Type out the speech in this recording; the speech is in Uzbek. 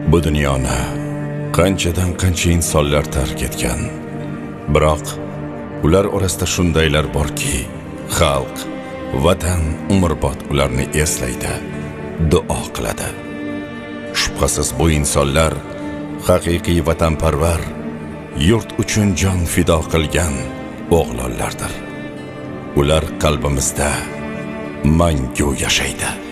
Bu dunyoni qanchadan qancha insonlar tark etgan. Biroq ular orasida shundaylar borki, xalq, vatan umrbod ularni eslaydi, duo qiladi. Shubhasiz bu insonlar haqiqiy vatanparvar, yurt uchun jon fido qilgan o'g'lonlardir. Ular qalbimizda mangu yashaydi.